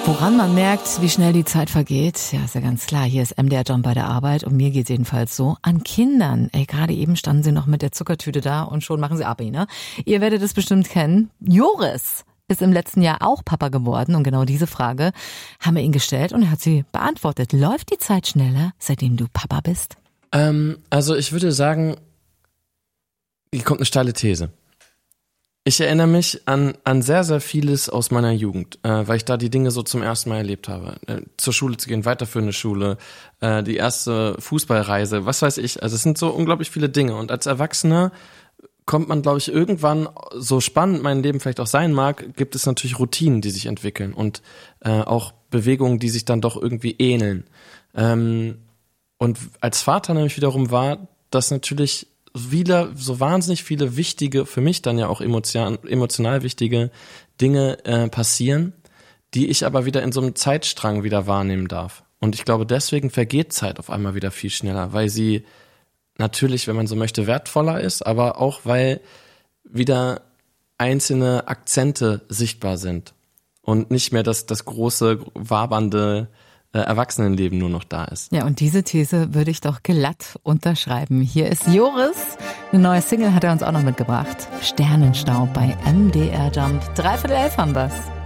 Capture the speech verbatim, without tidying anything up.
Woran man merkt, wie schnell die Zeit vergeht, ja, ist ja ganz klar. Hier ist M D R Jump bei der Arbeit und mir geht's jedenfalls so. An Kindern. Ey, gerade eben standen sie noch mit der Zuckertüte da und schon machen sie Abi, ne? Ihr werdet es bestimmt kennen. Joris ist im letzten Jahr auch Papa geworden und genau diese Frage haben wir ihn gestellt und er hat sie beantwortet. Läuft die Zeit schneller, seitdem du Papa bist? Ähm, also ich würde sagen, hier kommt eine steile These. Ich erinnere mich an an sehr, sehr vieles aus meiner Jugend, äh, weil ich da die Dinge so zum ersten Mal erlebt habe. Äh, zur Schule zu gehen, weiterführende Schule, äh, die erste Fußballreise, was weiß ich. Also es sind so unglaublich viele Dinge. Und als Erwachsener kommt man, glaube ich, irgendwann, so spannend mein Leben vielleicht auch sein mag, gibt es natürlich Routinen, die sich entwickeln und äh, auch Bewegungen, die sich dann doch irgendwie ähneln. Ähm, und als Vater nämlich wiederum war das natürlich wieder so wahnsinnig viele wichtige, für mich dann ja auch emotional, emotional wichtige Dinge äh, passieren, die ich aber wieder in so einem Zeitstrang wieder wahrnehmen darf. Und ich glaube, deswegen vergeht Zeit auf einmal wieder viel schneller, weil sie natürlich, wenn man so möchte, wertvoller ist, aber auch, weil wieder einzelne Akzente sichtbar sind und nicht mehr das, das große, wabernde äh, Erwachsenenleben nur noch da ist. Ja, und diese These würde ich doch glatt unterschreiben. Hier ist Joris. Eine neue Single hat er uns auch noch mitgebracht. Sternenstaub bei M D R Jump. Dreiviertel elf haben wir's.